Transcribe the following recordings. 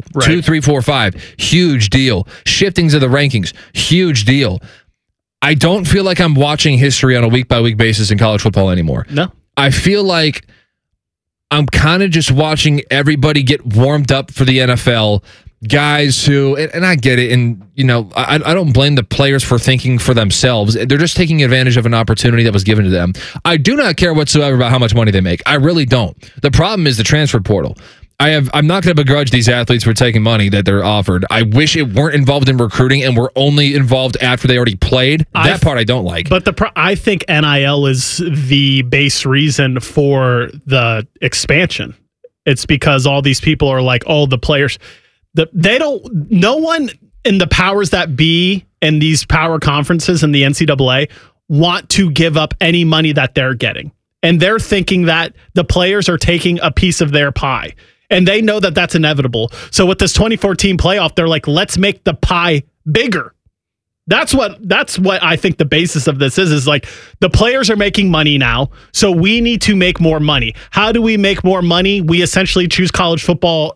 deal. Right. 2, 3, 4, 5, huge deal. Shiftings of the rankings, huge deal. I don't feel like I'm watching history on a week-by-week basis in college football anymore. No. I feel like I'm kind of just watching everybody get warmed up for the NFL. Guys who, and I get it, and I don't blame the players for thinking for themselves. They're just taking advantage of an opportunity that was given to them. I do not care whatsoever about how much money they make. I really don't. The problem is the transfer portal. I'm not going to begrudge these athletes for taking money that they're offered. I wish it weren't involved in recruiting and were only involved after they already played. That part I don't like. But I think NIL is the base reason for the expansion. It's because all these people are like, oh, the players. No one in the powers that be in these power conferences in the NCAA want to give up any money that they're getting. And they're thinking that the players are taking a piece of their pie. And they know that that's inevitable. So with this 2014 playoff, they're like, let's make the pie bigger. That's what I think the basis of this is like the players are making money now. So we need to make more money. How do we make more money? We essentially treat college football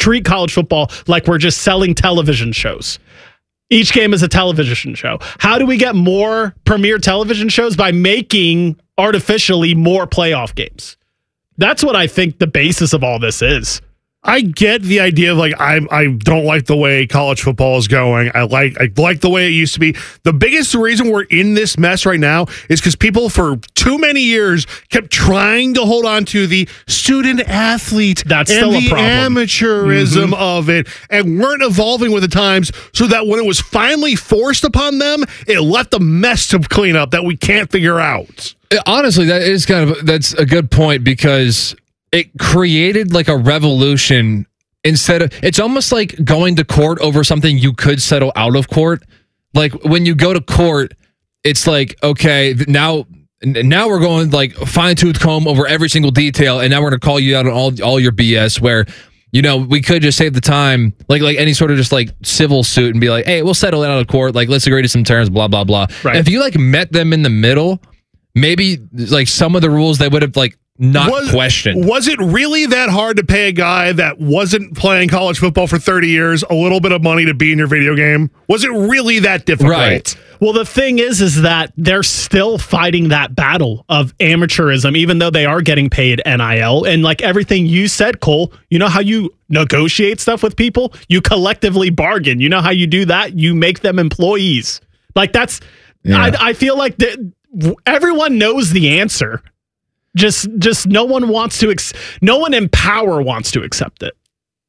like we're just selling television shows. Each game is a television show. How do we get more premier television shows? By making artificially more playoff games. That's what I think the basis of all this is. I get the idea of like I don't like the way college football is going. I like the way it used to be. The biggest reason we're in this mess right now is because people for too many years kept trying to hold on to the student athlete That's and still the a problem. amateurism of it, and weren't evolving with the times, so that when it was finally forced upon them, it left a mess to clean up that we can't figure out. Honestly, that's a good point, because it created like a revolution. It's almost like going to court over something you could settle out of court. Like when you go to court, it's like, okay, now we're going like fine-tooth comb over every single detail, and now we're going to call you out on all your BS, where we could just save the time, like any sort of just like civil suit, and be like, hey, we'll settle it out of court, like let's agree to some terms, blah blah blah. Right. And if you like met them in the middle, maybe like some of the rules they would have like questioned. Was it really that hard to pay a guy that wasn't playing college football for 30 years a little bit of money to be in your video game? Was it really that difficult? Right. Well, the thing is that they're still fighting that battle of amateurism, even though they are getting paid NIL. And like everything you said, Cole, you know how you negotiate stuff with people? You collectively bargain. You know how you do that? You make them employees. Like that's, yeah. I feel like everyone knows the answer. Just no one wants to. No one in power wants to accept it.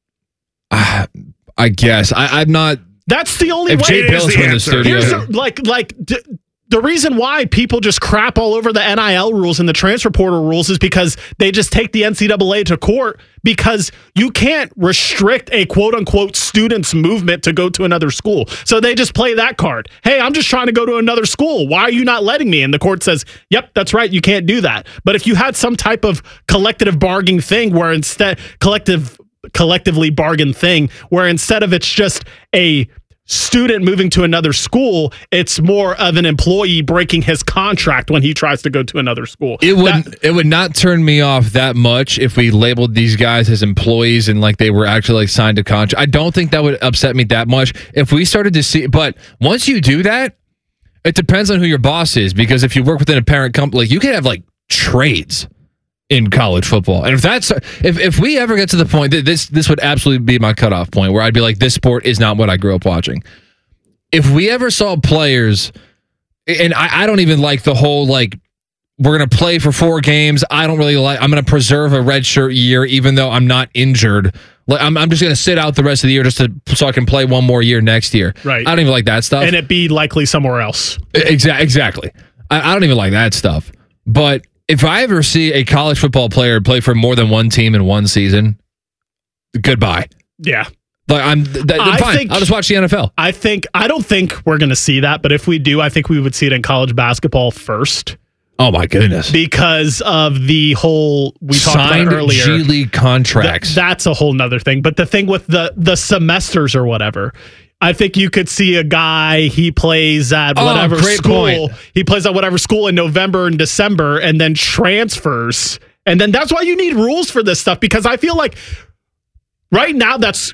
I guess I'm not. That's the only if way. Jay Bill's in the studio. The reason why people just crap all over the NIL rules and the transfer portal rules is because they just take the NCAA to court, because you can't restrict a quote unquote students movement to go to another school. So they just play that card. Hey, I'm just trying to go to another school. Why are you not letting me? And the court says, yep, that's right. You can't do that. But if you had some type of collective bargaining thing where instead collectively bargain thing where instead of it's just a student moving to another school, it's more of an employee breaking his contract when he tries to go to another school. It would not turn me off that much if we labeled these guys as employees and like they were actually like signed a contract. I don't think that would upset me that much if we started to see. But once you do that, it depends on who your boss is, because if you work within a parent company, like you can have like trades in college football. And if we ever get to the point that this would absolutely be my cutoff point, where I'd be like, this sport is not what I grew up watching. If we ever saw players, and I don't even like the whole like, we're going to play for 4 games. I don't really like, I'm going to preserve a redshirt year, even though I'm not injured. Like I'm just going to sit out the rest of the year so I can play one more year next year. Right. I don't even like that stuff. And it be likely somewhere else. Exactly. I don't even like that stuff. But if I ever see a college football player play for more than one team in one season, goodbye. Yeah. Like fine. I'll just watch the NFL. I don't think we're going to see that, but if we do, I think we would see it in college basketball first. Oh my goodness. Because of the whole we talked about earlier. G League contracts. That's a whole nother thing. But the thing with the semesters or whatever, I think you could see a guy, he plays at whatever school. Point. He plays at whatever school in November and December and then transfers. And then that's why you need rules for this stuff, because I feel like right now that's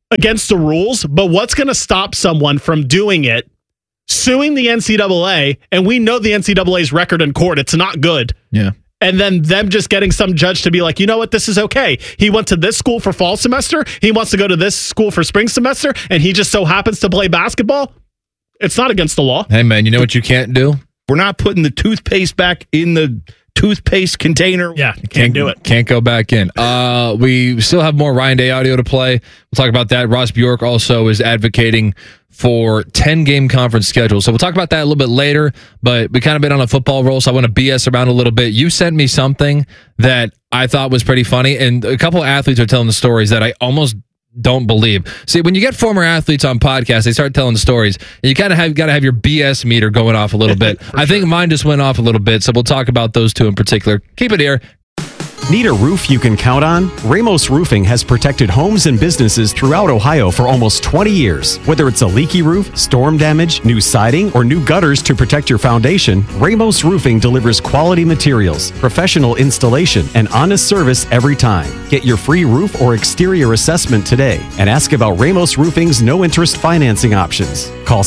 against the rules, but what's going to stop someone from doing it, suing the NCAA, and we know the NCAA's record in court, it's not good. Yeah. And then them just getting some judge to be like, you know what, this is okay. He went to this school for fall semester. He wants to go to this school for spring semester, and he just so happens to play basketball. It's not against the law. Hey, man, you know what you can't do? We're not putting the toothpaste back in the toothpaste container. Yeah, can't do it. Can't go back in. We still have more Ryan Day audio to play. We'll talk about that. Ross Bjork also is advocating for 10-game conference schedule. So we'll talk about that a little bit later, but we kind of been on a football roll, so I want to BS around a little bit. You sent me something that I thought was pretty funny, and a couple of athletes are telling the stories that I almost don't believe. See, when you get former athletes on podcasts, they start telling the stories, and you kind of got to have your BS meter going off a little bit. I think mine just went off a little bit, so we'll talk about those two in particular. Keep it here. Need a roof you can count on? Ramos Roofing has protected homes and businesses throughout Ohio for almost 20 years. Whether it's a leaky roof, storm damage, new siding, or new gutters to protect your foundation, Ramos Roofing delivers quality materials, professional installation, and honest service every time. Get your free roof or exterior assessment today and ask about Ramos Roofing's no-interest financing options. Call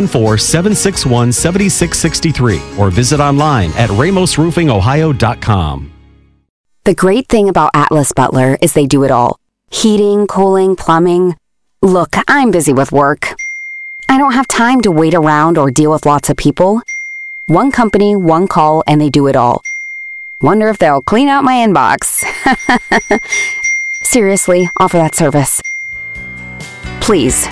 614-761-7663 or visit online at ramosroofingohio.com. The great thing about Atlas Butler is they do it all. Heating, cooling, plumbing. Look, I'm busy with work. I don't have time to wait around or deal with lots of people. One company, one call, and they do it all. Wonder if they'll clean out my inbox. Seriously, offer that service. Please.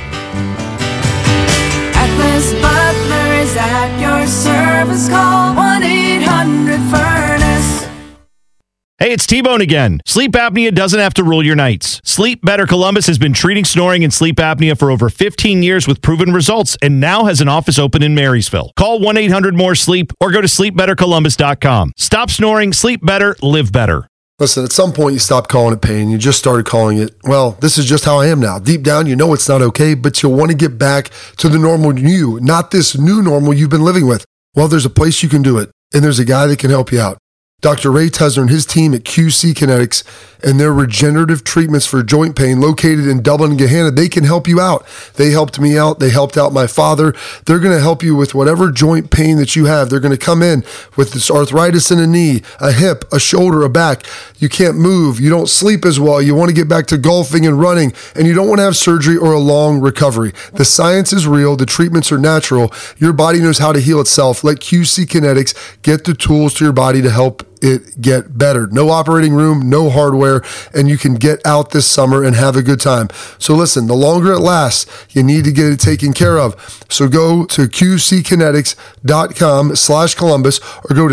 Atlas Butler is at your service. Call 1-800-FURNACE. Hey, it's T-Bone again. Sleep apnea doesn't have to rule your nights. Sleep Better Columbus has been treating snoring and sleep apnea for over 15 years with proven results and now has an office open in Marysville. Call 1-800-MORE-SLEEP or go to sleepbettercolumbus.com. Stop snoring, sleep better, live better. Listen, at some point you stopped calling it pain. You just started calling it, well, this is just how I am now. Deep down, you know it's not okay, but you'll want to get back to the normal you, not this new normal you've been living with. Well, there's a place you can do it, and there's a guy that can help you out. Dr. Ray Tesner and his team at QC Kinetics and their regenerative treatments for joint pain located in Dublin and Gahanna, they can help you out. They helped me out. They helped out my father. They're going to help you with whatever joint pain that you have. They're going to come in with this arthritis in a knee, a hip, a shoulder, a back. You can't move. You don't sleep as well. You want to get back to golfing and running, and you don't want to have surgery or a long recovery. The science is real. The treatments are natural. Your body knows how to heal itself. Let QC Kinetics get the tools to your body to help it get better. No operating room, no hardware, and you can get out this summer and have a good time. So listen, the longer it lasts, you need to get it taken care of. So go to qckinetics.com/Columbus or go to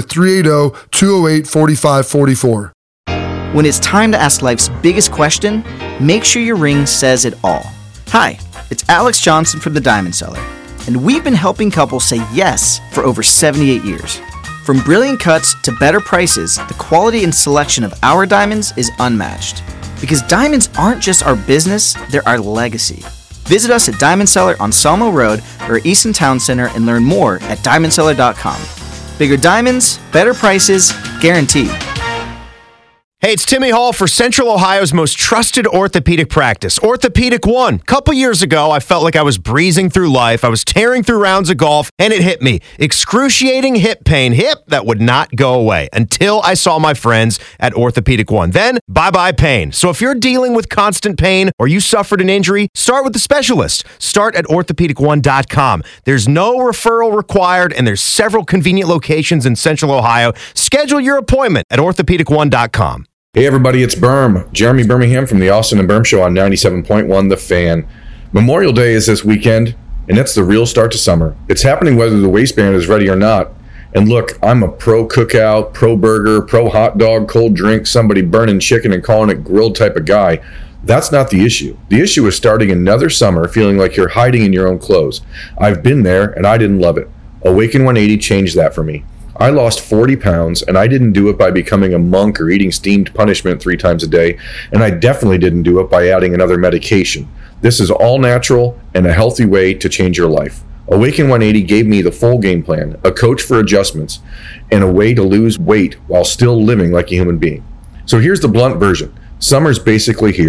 380-208-4544. When it's time to ask life's biggest question, make sure your ring says it all. Hi, it's Alex Johnson from The Diamond Cellar, and we've been helping couples say yes for over 78 years. From brilliant cuts to better prices, the quality and selection of our diamonds is unmatched. Because diamonds aren't just our business, they're our legacy. Visit us at Diamond Cellar on Sawmill Road or Easton Town Center and learn more at diamondcellar.com. Bigger diamonds, better prices, guaranteed. Hey, it's Timmy Hall for Central Ohio's most trusted orthopedic practice, Orthopedic One. A couple years ago, I felt like I was breezing through life. I was tearing through rounds of golf, and it hit me. Excruciating hip pain. Hip that would not go away until I saw my friends at Orthopedic One. Then, bye-bye pain. So if you're dealing with constant pain or you suffered an injury, start with the specialist. Start at orthopedic1.com. There's no referral required, and there's several convenient locations in Central Ohio. Schedule your appointment at orthopedic1.com. Hey everybody, it's Berm. Jeremy Birmingham from the Austin and Berm Show on 97.1 The Fan. Memorial Day is this weekend, and that's the real start to summer. It's happening whether the waistband is ready or not. And look, I'm a pro cookout, pro burger, pro hot dog, cold drink, somebody burning chicken and calling it grilled type of guy. That's not the issue. The issue is starting another summer feeling like you're hiding in your own clothes. I've been there, and I didn't love it. Awaken 180 changed that for me. I lost 40 pounds, and I didn't do it by becoming a monk or eating steamed punishment 3 times a day, and I definitely didn't do it by adding another medication. This is all natural and a healthy way to change your life. Awaken 180 gave me the full game plan, a coach for adjustments, and a way to lose weight while still living like a human being. So here's the blunt version. Summer's basically here.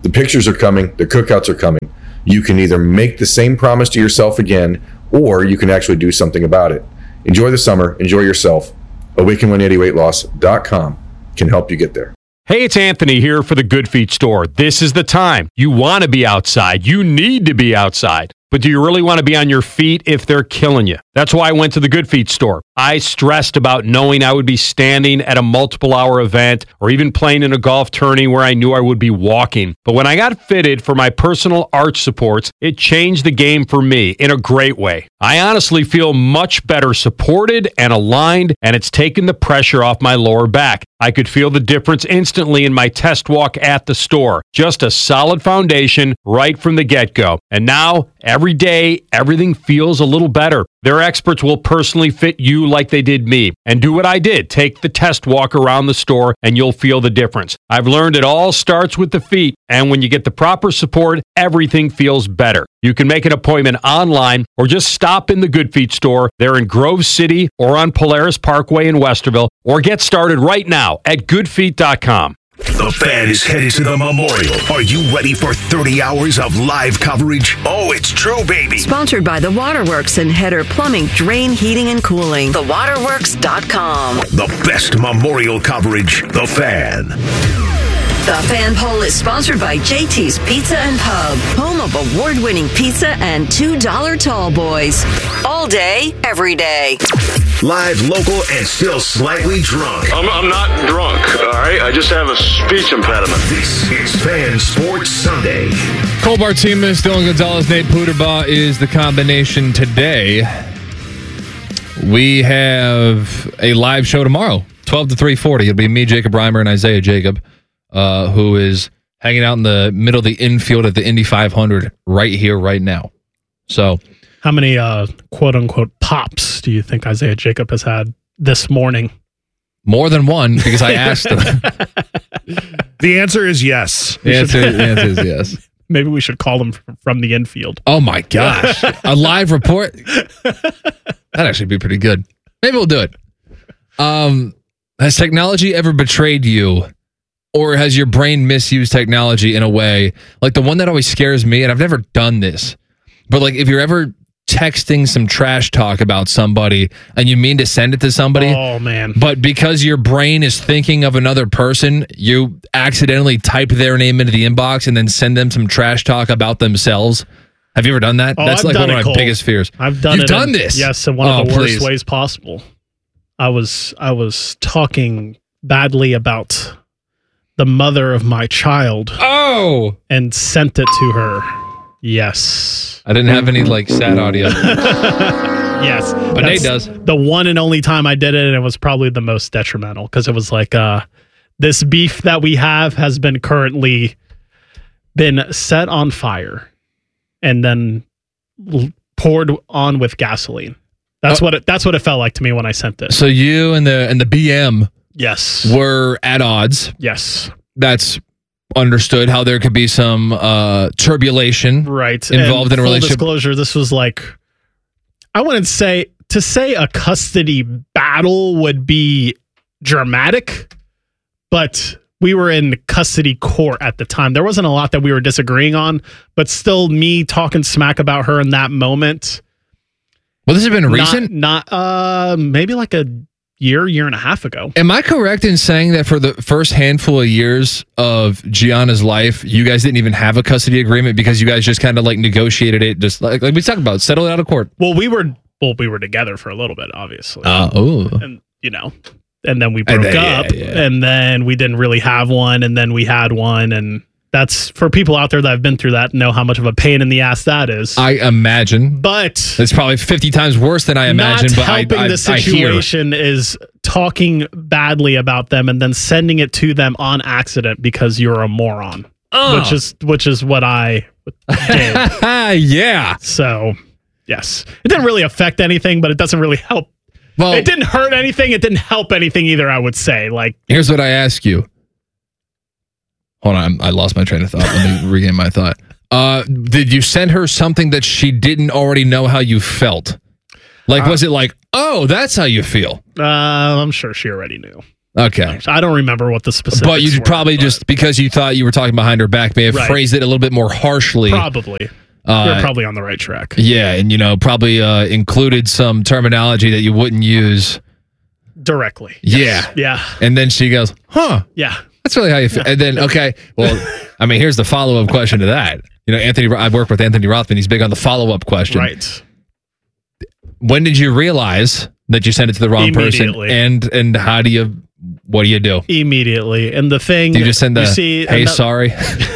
The pictures are coming. The cookouts are coming. You can either make the same promise to yourself again, or you can actually do something about it. Enjoy the summer. Enjoy yourself. Awaken180weightloss.com can help you get there. Hey, it's Anthony here for the Good Feet store. This is the time. You want to be outside. You need to be outside. But do you really want to be on your feet if they're killing you? That's why I went to the Good Feet store. I stressed about knowing I would be standing at a multiple-hour event or even playing in a golf tourney where I knew I would be walking. But when I got fitted for my personal arch supports, it changed the game for me in a great way. I honestly feel much better supported and aligned, and it's taken the pressure off my lower back. I could feel the difference instantly in my test walk at the store. Just a solid foundation right from the get-go. And now, every day, everything feels a little better. Their experts will personally fit you like they did me. And do what I did. Take the test walk around the store and you'll feel the difference. I've learned it all starts with the feet. And when you get the proper support, everything feels better. You can make an appointment online or just stop in the Good Feet store. They're in Grove City or on Polaris Parkway in Westerville. Or get started right now at goodfeet.com. The Fan is headed to the Memorial. Are you ready for 30 hours of live coverage? Oh, it's true, baby. Sponsored by The Waterworks and Header Plumbing, Drain, Heating, and Cooling. TheWaterworks.com. The best Memorial coverage, The Fan. The Fan Poll is sponsored by JT's Pizza and Pub, home of award-winning pizza and $2 tall boys. All day, every day. Live, local, and still slightly drunk. I'm not drunk, all right? I just have a speech impediment. This is Fan Sports Sunday. Cole Bartimas, Dylan Gonzalez, Nate Puderbaugh is the combination today. We have a live show tomorrow, 12 to 3:40. It'll be me, Jacob Reimer, and Isaiah Jacob, who is hanging out in the middle of the infield at the Indy 500 right here, right now. So, how many quote-unquote pops do you think Isaiah Jacob has had this morning? More than one, because I asked him. The answer is yes. The answer is yes. Maybe we should call him from the infield. Oh, my gosh. A live report? That'd actually be pretty good. Maybe we'll do it. Has technology ever betrayed you? Or has your brain misused technology in a way? Like the one that always scares me, and I've never done this, but like if you're ever texting some trash talk about somebody and you mean to send it to somebody, oh man, but because your brain is thinking of another person, you accidentally type their name into the inbox and then send them some trash talk about themselves. Have you ever done that? Oh, That's I've like one of my Cole. biggest fears. I've done You've it. done this? Yes, in one of the worst ways possible. I was talking badly about the mother of my child. Oh! And sent it to her. Yes. I didn't have any like sad audio. Yes. But Nate does. The one and only time I did it, and it was probably the most detrimental because it was like this beef that we have has been currently been set on fire and then poured on with gasoline. That's what it felt like to me when I sent it. So you and the BM yes were at odds. Yes. That's understood how there could be some turbulation right involved and in a relationship. Full disclosure, this was like, I wouldn't say a custody battle would be dramatic, but we were in custody court at the time. There wasn't a lot that we were disagreeing on, but still me talking smack about her in that moment. Well, this has been recent? Not maybe like a year and a half ago. Am I correct in saying that for the first handful of years of Gianna's life, you guys didn't even have a custody agreement because you guys just kind of like negotiated it, just like we talked about, settled it out of court? Well, we were together for a little bit, obviously. And and then we broke up, and then we didn't really have one, and then we had one, and that's for people out there that have been through that know how much of a pain in the ass that is. I imagine, but it's probably 50 times worse than I imagined. But helping the situation is talking badly about them and then sending it to them on accident because you're a moron, which is what I did. Yeah. So yes, it didn't really affect anything, but it doesn't really help. Well, it didn't hurt anything. It didn't help anything either. I would say. Like, here's what I ask you. Hold on, I lost my train of thought. Let me regain my thought. Did you send her something that she didn't already know how you felt? Like, was it like, oh, that's how you feel? I'm sure she already knew. Okay. I don't remember what the specifics But you were, probably just, because you thought you were talking behind her back, may have Right. phrased it a little bit more harshly. Probably. You're probably on the right track. Yeah, and probably included some terminology that you wouldn't use Directly. Yeah. Yeah. And then she goes, huh. Yeah. That's really how you feel. And then, okay, well, I mean, here's the follow-up question to that. I've worked with Anthony Rothman. He's big on the follow-up question. Right. When did you realize that you sent it to the wrong person? Immediately. And what do you do? Immediately. And the thing, Do you just send hey, sorry?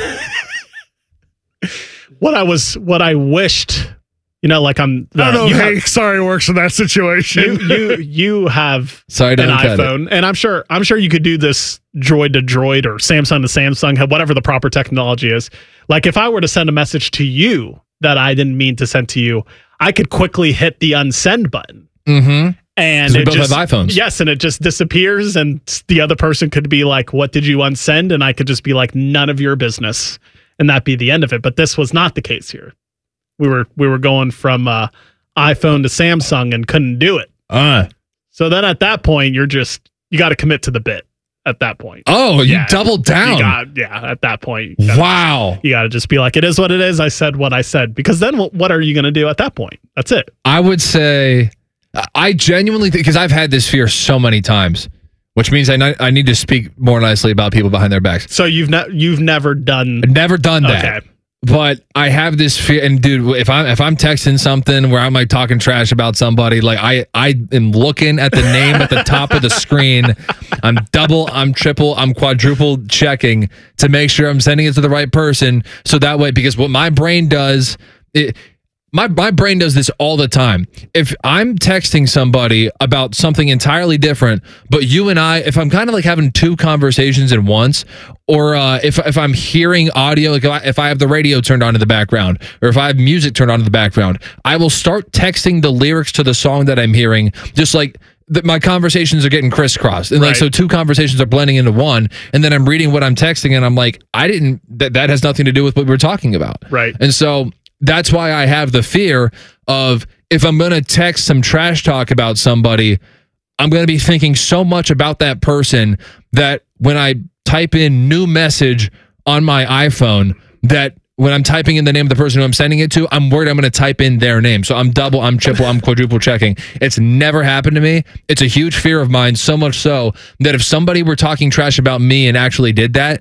What I wished, like I'm. I don't know. Hey, sorry works in that situation. You have sorry an to uncut iPhone, and I'm sure you could do this Droid to Droid or Samsung to Samsung, whatever the proper technology is. Like if I were to send a message to you that I didn't mean to send to you, I could quickly hit the unsend button. Mm-hmm. And we it both just, have iPhones. Yes, and it just disappears, and the other person could be like, "What did you unsend?" And I could just be like, "None of your business," and that'd be the end of it. But this was not the case here. We were going from iPhone to Samsung and couldn't do it. So then at that point, you got to commit to the bit. At that point, you doubled down. At that point, you got to just be like, "It is what it is." I said what I said, because then what are you going to do at that point? That's it. I would say, I genuinely think, because I've had this fear so many times, which means I need to speak more nicely about people behind their backs. So you've never done that. Okay. But I have this fear, and dude, if I'm texting something where I'm like talking trash about somebody, like I am looking at the name at the top of the screen. I'm double, I'm triple, I'm quadruple checking to make sure I'm sending it to the right person. So that way, because what my brain does, my brain does this all the time. If I'm texting somebody about something entirely different, but you and if I'm kind of like having two conversations at once, or if I'm hearing audio, like if I have the radio turned on in the background, or if I have music turned on in the background, I will start texting the lyrics to the song that I'm hearing, just like my conversations are getting crisscrossed. And like, so two conversations are blending into one, and then I'm reading what I'm texting, and I'm like, that has nothing to do with what we're talking about. Right. And so that's why I have the fear of, if I'm going to text some trash talk about somebody, I'm going to be thinking so much about that person that when I type in new message on my iPhone, that when I'm typing in the name of the person who I'm sending it to, I'm worried I'm going to type in their name. So I'm double, I'm triple, I'm quadruple checking. It's never happened to me. It's a huge fear of mine, so much so that if somebody were talking trash about me and actually did that,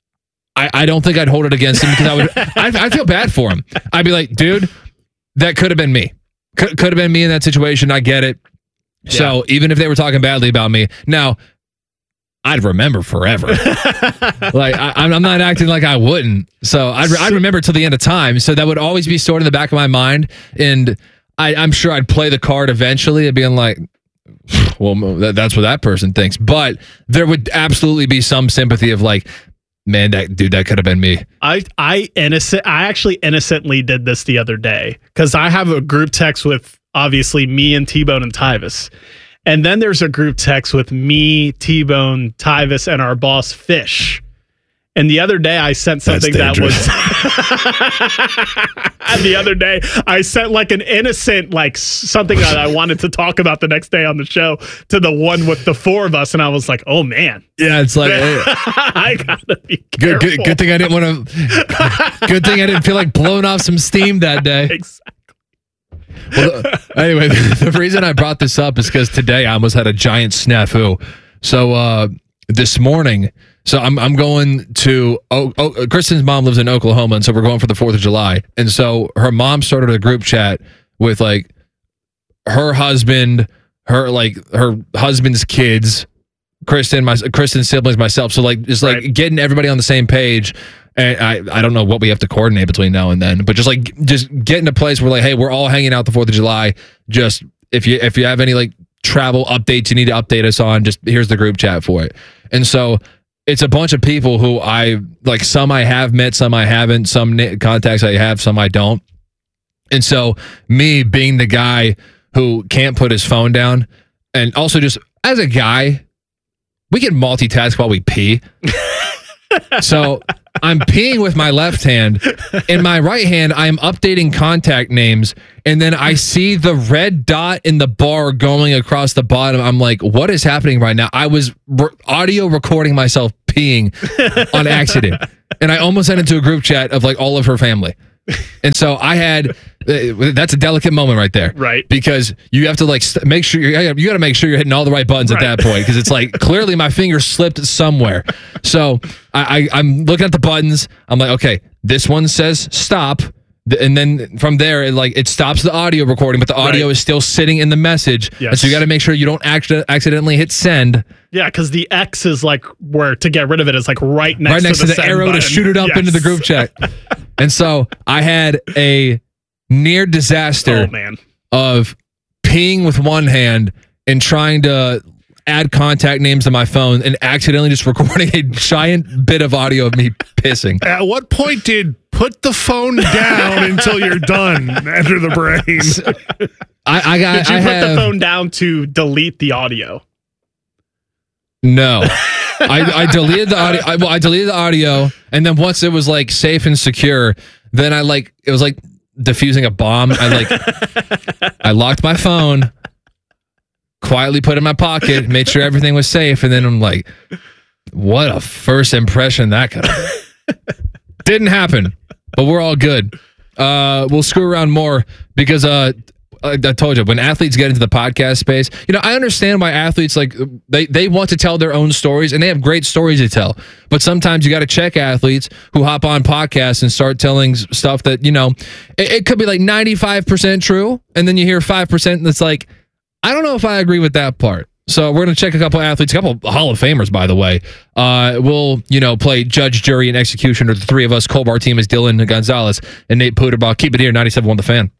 I don't think I'd hold it against him, because I feel bad for him. I'd be like, dude, that could have been me. Could have been me in that situation. I get it. Yeah. So even if they were talking badly about me, now I'd remember forever. Like I'm not acting like I wouldn't. So I'd remember till the end of time. So that would always be stored in the back of my mind. And I'm sure I'd play the card eventually of being like, well, that's what that person thinks. But there would absolutely be some sympathy of like, man, that could have been me. I actually innocently did this the other day, because I have a group text with obviously me and T-Bone and Tyvis. And then there's a group text with me, T-Bone, Tyvis, and our boss Fish. And the other day I sent something that was the other day I sent like an innocent, like something that I wanted to talk about the next day on the show to the one with the four of us, and I was like, oh man. Yeah, it's like I gotta be careful. Good thing I didn't want to good thing I didn't feel like blowing off some steam that day. Exactly. Well, anyway, the reason I brought this up is because today I almost had a giant snafu. So this morning, so I'm going to Kristen's mom lives in Oklahoma, and so we're going for the 4th of July. And so her mom started a group chat with like her husband, her husband's kids, Kristen's siblings, myself. So like just like getting everybody on the same page. And I don't know what we have to coordinate between now and then, but just get in a place where like, hey, we're all hanging out the 4th of July. Just if you have any like travel updates you need to update us on, just here's the group chat for it. And so it's a bunch of people who some I have met, some I haven't, some contacts I have, some I don't. And so me being the guy who can't put his phone down, and also just as a guy, we can multitask while we pee. So I'm peeing with my left hand. In my right hand, I'm updating contact names. And then I see the red dot in the bar going across the bottom. I'm like, what is happening right now? I was audio recording myself peeing on accident. And I almost sent it to a group chat of like all of her family. And so I had, that's a delicate moment right there. Right. Because you have to like make sure, you got to make sure you're hitting all the right buttons at that point. Because it's like, clearly my finger slipped somewhere. So I'm looking at the buttons. I'm like, okay, this one says stop. And then from there, it stops the audio recording, but the audio is still sitting in the message. Yes. And so you got to make sure you don't accidentally hit send. Yeah, because the X is like where to get rid of it is like right next to the send arrow button. to shoot it up into the group chat. And so I had a near disaster of peeing with one hand and trying to add contact names to my phone and accidentally just recording a giant bit of audio of me pissing. At what point did put the phone down until you're done enter the brain? Did you put the phone down to delete the audio? No. I deleted the audio. I deleted the audio, and then once it was like safe and secure, then it was like defusing a bomb. I locked my phone, quietly put it in my pocket, made sure everything was safe, and then I'm like, what a first impression that could have. Didn't happen, but we're all good. We'll screw around more because I told you, when athletes get into the podcast space, I understand why athletes they want to tell their own stories, and they have great stories to tell. But sometimes you got to check athletes who hop on podcasts and start telling stuff that it could be like 95% true, and then you hear 5% that's like, I don't know if I agree with that part. So we're going to check a couple athletes, a couple Hall of Famers, by the way. We'll, play judge, jury, and executioner. The three of us, Colbar team is Dylan Gonzalez and Nate Puderbaugh. Keep it here, 97.1 The Fan.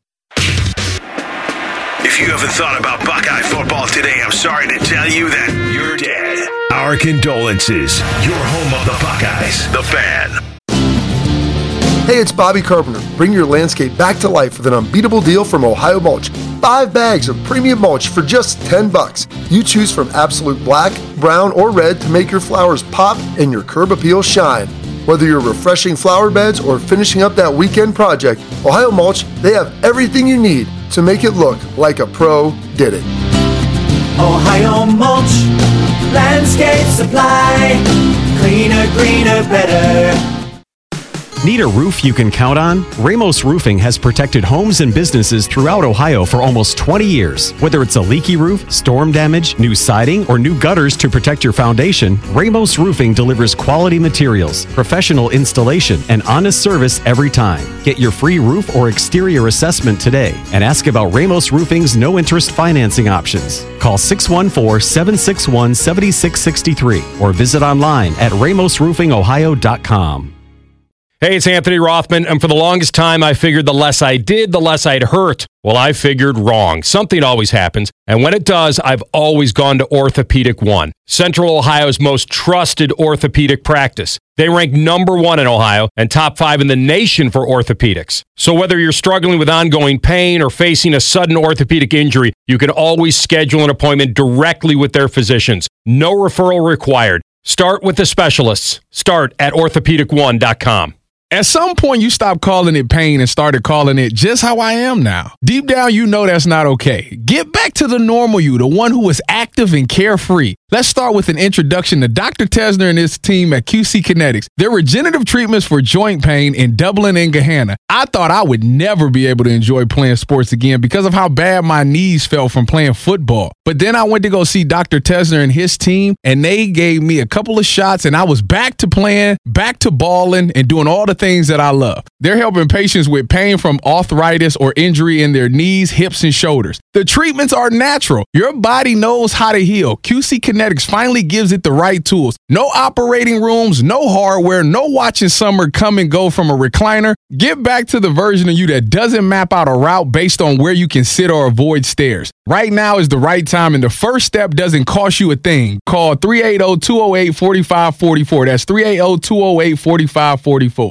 If you haven't thought about Buckeye football today, I'm sorry to tell you that you're dead. Our condolences. You're home of the Buckeyes. The Fan. Hey, it's Bobby Carpenter. Bring your landscape back to life with an unbeatable deal from Ohio Mulch. 5 bags of premium mulch for just $10. You choose from absolute black, brown, or red to make your flowers pop and your curb appeal shine. Whether you're refreshing flower beds or finishing up that weekend project, Ohio Mulch, they have everything you need to make it look like a pro did it. Ohio Mulch, landscape supply, cleaner, greener, better. Need a roof you can count on? Ramos Roofing has protected homes and businesses throughout Ohio for almost 20 years. Whether it's a leaky roof, storm damage, new siding, or new gutters to protect your foundation, Ramos Roofing delivers quality materials, professional installation, and honest service every time. Get your free roof or exterior assessment today and ask about Ramos Roofing's no-interest financing options. Call 614-761-7663 or visit online at ramosroofingohio.com. Hey, it's Anthony Rothman, and for the longest time, I figured the less I did, the less I'd hurt. Well, I figured wrong. Something always happens, and when it does, I've always gone to Orthopedic One, Central Ohio's most trusted orthopedic practice. They rank #1 in Ohio and top 5 in the nation for orthopedics. So whether you're struggling with ongoing pain or facing a sudden orthopedic injury, you can always schedule an appointment directly with their physicians. No referral required. Start with the specialists. Start at orthopedic1.com. At some point, you stopped calling it pain and started calling it just how I am now. Deep down, you know that's not okay. Get back to the normal you, the one who is active and carefree. Let's start with an introduction to Dr. Tesner and his team at QC Kinetics. Their regenerative treatments for joint pain in Dublin and Gahanna. I thought I would never be able to enjoy playing sports again because of how bad my knees felt from playing football. But then I went to go see Dr. Tesner and his team, and they gave me a couple of shots, and I was back to playing, back to balling, and doing all the things that I love. They're helping patients with pain from arthritis or injury in their knees, hips, and shoulders. The treatments are natural. Your body knows how to heal. QC Kinetics finally gives it the right tools. No operating rooms, no hardware, no watching summer come and go from a recliner. Get back to the version of you that doesn't map out a route based on where you can sit or avoid stairs. Right now is the right time, and the first step doesn't cost you a thing. Call 380-208-4544. That's 380-208-4544.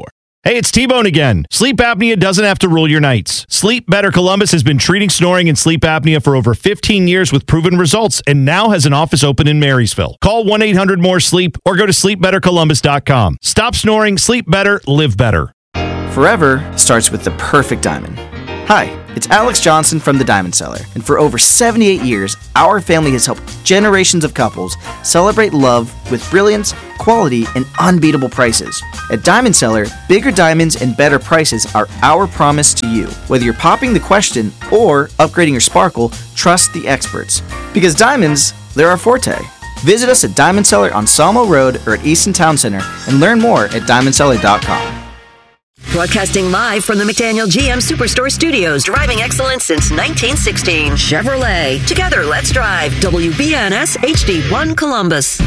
Hey, it's T-Bone again. Sleep apnea doesn't have to rule your nights. Sleep Better Columbus has been treating snoring and sleep apnea for over 15 years with proven results and now has an office open in Marysville. Call 1-800-MORE-SLEEP or go to sleepbettercolumbus.com. Stop snoring, sleep better, live better. Forever starts with the perfect diamond. Hi, it's Alex Johnson from the Diamond Cellar, and for over 78 years, our family has helped generations of couples celebrate love with brilliance, quality, and unbeatable prices. At Diamond Cellar, bigger diamonds and better prices are our promise to you. Whether you're popping the question or upgrading your sparkle, trust the experts. Because diamonds, they're our forte. Visit us at Diamond Cellar on Sawmill Road or at Easton Town Center and learn more at diamondcellar.com. Broadcasting live from the McDaniel GM Superstore Studios, driving excellence since 1916. Chevrolet. Together, let's drive. WBNS HD1 Columbus.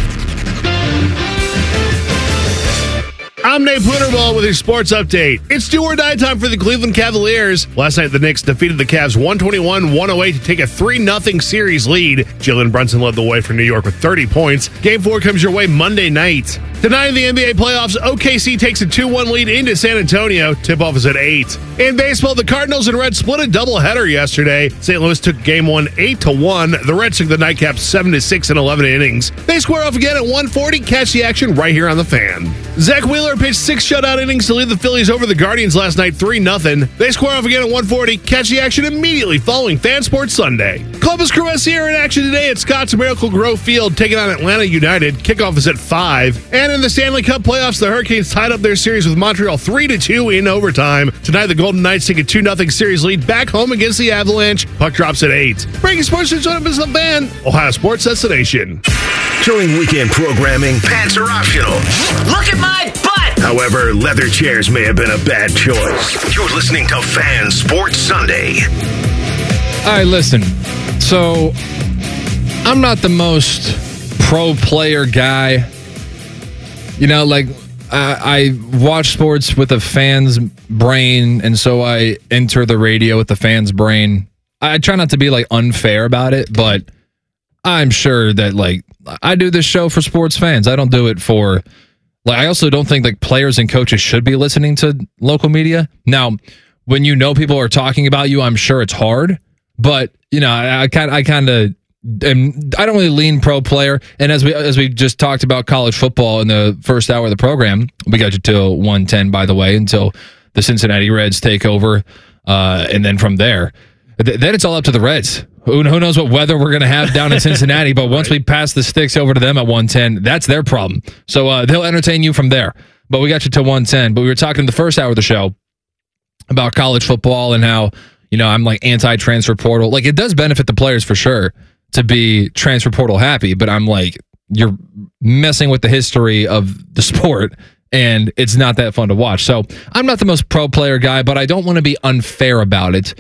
I'm Nate Punterball with your sports update. It's do or die time for the Cleveland Cavaliers. Last night, the Knicks defeated the Cavs 121-108 to take a 3-0 series lead. Jalen Brunson led the way for New York with 30 points. Game 4 comes your way Monday night. Tonight in the NBA playoffs, OKC takes a 2-1 lead into San Antonio. Tip-off is at 8. In baseball, the Cardinals and Reds split a doubleheader yesterday. St. Louis took Game 1 8-1. The Reds took the nightcap 7-6 in 11 innings. They square off again at 1:40. Catch the action right here on The Fan. Zach Wheeler pitched 6 shutout innings to lead the Phillies over the Guardians last night 3-0. They square off again at 1:40. Catch the action immediately following Fan Sports Sunday. Columbus Crew SC are in action today at Scott's Miracle Grove Field, taking on Atlanta United. Kickoff is at 5. And in the Stanley Cup playoffs, the Hurricanes tied up their series with Montreal 3-2 in overtime. Tonight, the Golden Knights take a 2-0 series lead back home against the Avalanche. Puck drops at 8. Breaking sports news on The Fan, Ohio Sports Destination. During weekend programming, pants are optional. Look at my butt! However, leather chairs may have been a bad choice. You're listening to Fan Sports Sunday. All right, listen. So, I'm not the most pro player guy. You know, like, I watch sports with a fan's brain, and so I enter the radio with the fan's brain. I try not to be, like, unfair about it, but I'm sure that, like, I do this show for sports fans. I don't do it for, like, I also don't think, like, players and coaches should be listening to local media. Now, when you know people are talking about you, I'm sure it's hard, but, you know, I kind of, and I don't really lean pro player. And as we just talked about college football in the first hour of the program, we got you till 1:10, by the way, until the Cincinnati Reds take over. And then from there, then it's all up to the Reds. Who knows what weather we're going to have down in Cincinnati, but once we pass the sticks over to them at 1:10, that's their problem. So they'll entertain you from there. But we got you till 1:10. But we were talking in the first hour of the show about college football and how, you know, I'm like anti-transfer portal. Like, it does benefit the players for sure to be transfer portal happy, but I'm like, you're messing with the history of the sport, and it's not that fun to watch. So I'm not the most pro player guy, but I don't want to be unfair about it.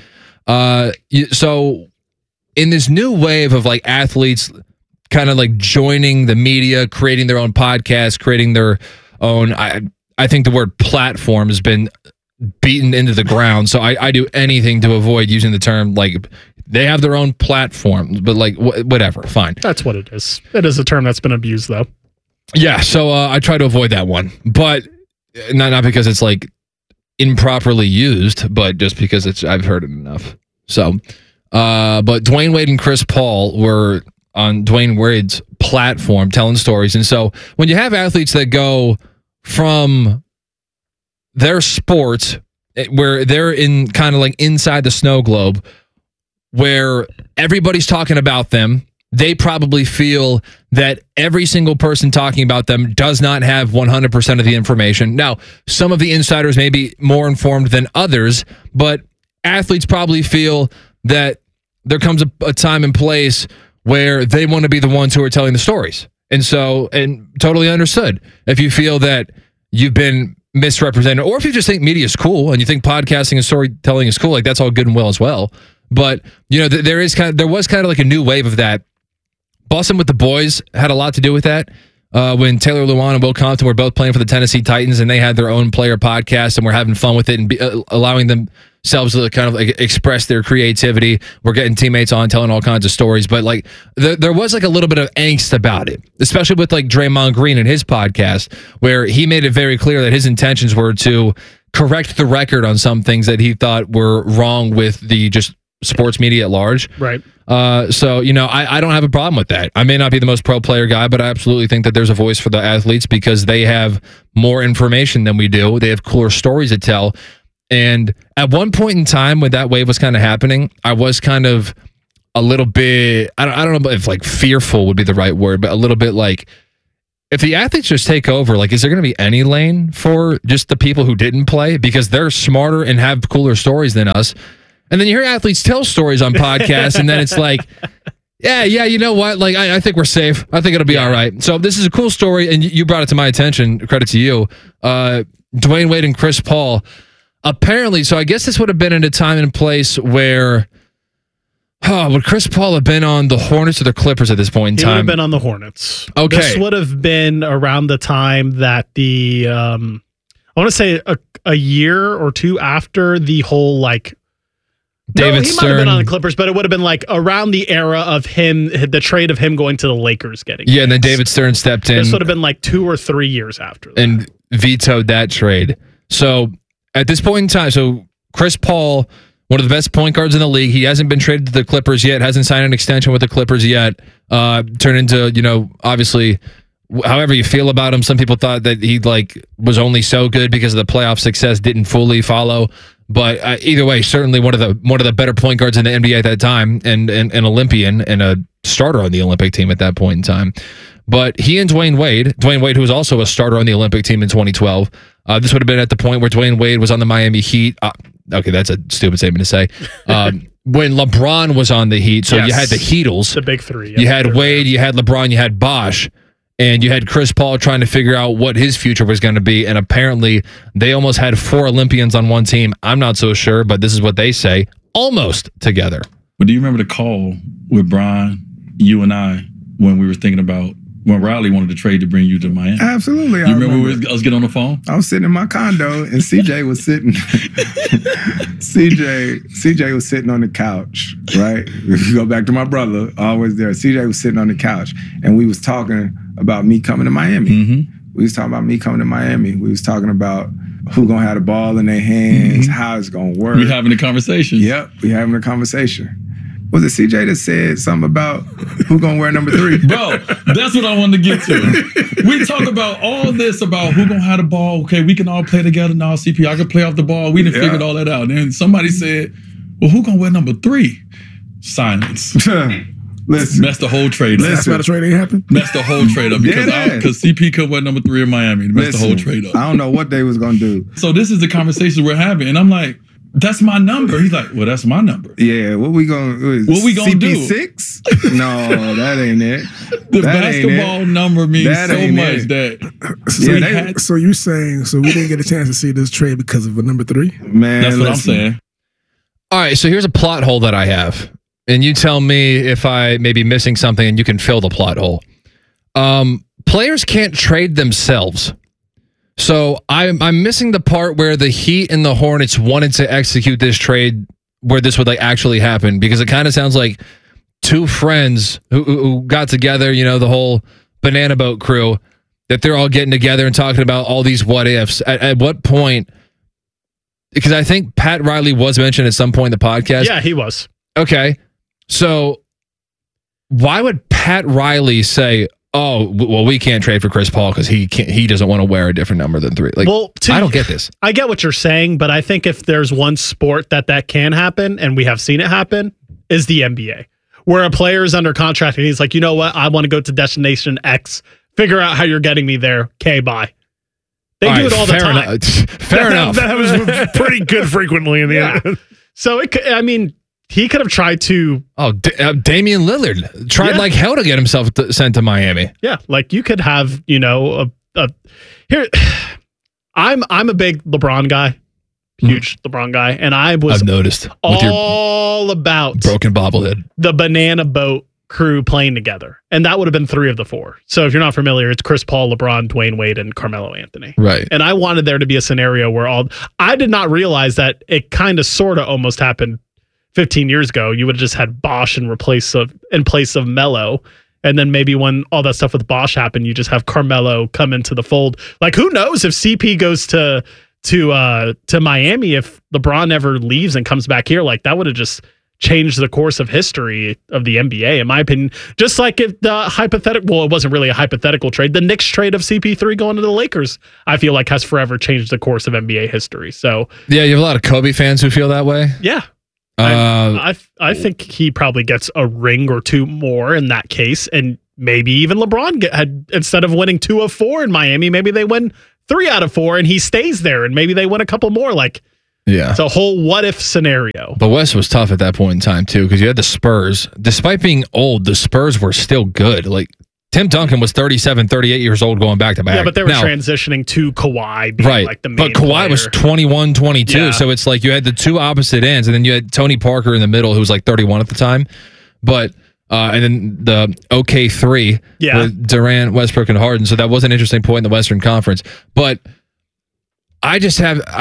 So in this new wave of like athletes kind of like joining the media, creating their own podcast, creating their own, I think the word platform has been beaten into the ground. So I do anything to avoid using the term like they have their own platform, but like whatever, fine. That's what it is. It is a term that's been abused though. Yeah. So I try to avoid that one, but not because it's like improperly used, but just because I've heard it enough. So, but Dwayne Wade and Chris Paul were on Dwayne Wade's platform telling stories. And so when you have athletes that go from their sport where they're in kind of like inside the snow globe where everybody's talking about them, they probably feel that every single person talking about them does not have 100% of the information. Now, some of the insiders may be more informed than others, but athletes probably feel that there comes a time and place where they want to be the ones who are telling the stories. And so, and totally understood. If you feel that you've been misrepresented, or if you just think media is cool and you think podcasting and storytelling is cool, like that's all good and well as well. But, you know, there was kind of like a new wave of that. Bussin' with the Boys had a lot to do with that. When Taylor Lewan and Will Compton were both playing for the Tennessee Titans and they had their own player podcast and were having fun with it and allowing themselves to kind of like express their creativity. We're getting teammates on, telling all kinds of stories. But like there was like a little bit of angst about it, especially with like Draymond Green and his podcast, where he made it very clear that his intentions were to correct the record on some things that he thought were wrong with the just sports media at large. Right. So, I don't have a problem with that. I may not be the most pro player guy, but I absolutely think that there's a voice for the athletes because they have more information than we do. They have cooler stories to tell. And at one point in time when that wave was kind of happening, I was kind of a little bit, I don't know if like fearful would be the right word, but a little bit like, if the athletes just take over, like, is there going to be any lane for just the people who didn't play? Because they're smarter and have cooler stories than us. And then you hear athletes tell stories on podcasts, and then it's like, yeah, you know what? Like, I think we're safe. I think it'll be all right. So this is a cool story, and you brought it to my attention. Credit to you. Dwayne Wade and Chris Paul. Apparently, so I guess this would have been in a time and place where, would Chris Paul have been on the Hornets or the Clippers at this point in time? He would have been on the Hornets. Okay. This would have been around the time that the, I want to say a year or two after the whole, like, David he Stern. might have been on the Clippers, but it would have been like around the era of him, the trade of him going to the Lakers getting. Yeah, and then David Stern stepped in. This would have been like 2 or 3 years after that. And vetoed that trade. So at this point in time, so Chris Paul, one of the best point guards in the league, he hasn't been traded to the Clippers yet, hasn't signed an extension with the Clippers yet. Turned into, obviously, however you feel about him, some people thought that he was only so good because of the playoff success didn't fully follow. But either way, certainly one of the better point guards in the NBA at that time, and an Olympian and a starter on the Olympic team at that point in time. But he and Dwayne Wade, who was also a starter on the Olympic team in 2012, this would have been at the point where Dwayne Wade was on the Miami Heat. Okay, that's a stupid statement to say. When LeBron was on the Heat, so you had the Heatles, the big three. You had Wade, you had LeBron, you had Bosh. And you had Chris Paul trying to figure out what his future was going to be. And apparently, they almost had 4 Olympians on one team. I'm not so sure, but this is what they say. Almost together. But do you remember the call with Brian, you and I, when we were thinking about when Riley wanted to trade to bring you to Miami? Absolutely. You remember I was getting on the phone? I was sitting in my condo and CJ was sitting. CJ was sitting on the couch, right? If you go back to my brother, always there. CJ was sitting on the couch and we was talking about me coming to Miami. Mm-hmm. We was talking about me coming to Miami. We was talking about who gonna have the ball in their hands, how it's gonna work. We having a conversation. Yep, we having a conversation. Was it CJ that said something about who gonna wear number 3? Bro, that's what I wanted to get to. We talk about all this about who gonna have the ball. Okay, we can all play together now. CP, I can play off the ball. We done figured all that out. And then somebody said, well, who gonna wear number 3? Silence. Listen, messed the whole trade up. That's why the trade ain't happened? Messed the whole trade up because CP could wear number 3 in Miami. Messed the whole trade up. I don't know what they was gonna do. So this is the conversation we're having. And I'm like, that's my number. He's like, well, that's my number. Yeah, what we gonna do? CP6? No, that ain't it. The basketball number means so much that. So you're saying we didn't get a chance to see this trade because of a number 3? Man, that's what I'm saying. All right, so here's a plot hole that I have. And you tell me if I may be missing something and you can fill the plot hole. Players can't trade themselves. So I'm missing the part where the Heat and the Hornets wanted to execute this trade where this would actually happen, because it kind of sounds like 2 friends who got together, the whole Banana Boat crew, that they're all getting together and talking about all these what ifs. At what point? Because I think Pat Riley was mentioned at some point in the podcast. Yeah, he was. Okay. So why would Pat Riley say, oh, well, we can't trade for Chris Paul because he doesn't want to wear a different number than 3? I don't get this. I get what you're saying, but I think if there's one sport that can happen, and we have seen it happen, is the NBA, where a player is under contract and he's like, you know what, I want to go to destination X. Figure out how you're getting me there. Okay, bye. They do it all the time. Fair enough. That was pretty good frequently in the end. So he could have tried to. Oh, Damian Lillard tried like hell to get himself sent to Miami. Yeah, you could have, here. I'm a big LeBron guy, huge LeBron guy, and I've noticed all about broken bobblehead, the Banana Boat crew playing together, and that would have been 3 of the 4. So if you're not familiar, it's Chris Paul, LeBron, Dwayne Wade, and Carmelo Anthony. Right. And I wanted there to be a scenario where I did not realize that it kind of sort of almost happened 15 years ago. You would have just had Bosh in place of Melo. And then maybe when all that stuff with Bosh happened, you just have Carmelo come into the fold. Who knows if CP goes to to Miami if LeBron ever leaves and comes back here. Like that would have just changed the course of history of the NBA, in my opinion. Just like if the hypothetical, it wasn't really a hypothetical trade. The Knicks trade of CP3 going to the Lakers, I feel like has forever changed the course of NBA history. So yeah, you have a lot of Kobe fans who feel that way. Yeah. I think he probably gets a ring or two more in that case, and maybe even LeBron had, instead of winning 2 of 4 in Miami, maybe they win 3 out of 4 and he stays there, and maybe they win a couple more. Like, yeah, it's a whole what if scenario. The West was tough at that point in time too, because you had the Spurs. Despite being old, the Spurs were still good. Like Tim Duncan was 37, 38 years old going back to back. Yeah, but they were transitioning to Kawhi being right. like the main But Kawhi player. was 21, 22. Yeah. So it's like you had the two opposite ends, and then you had Tony Parker in the middle, who was like 31 at the time. But and then the OK3 with Durant, Westbrook, and Harden. So that was an interesting point in the Western Conference. But I just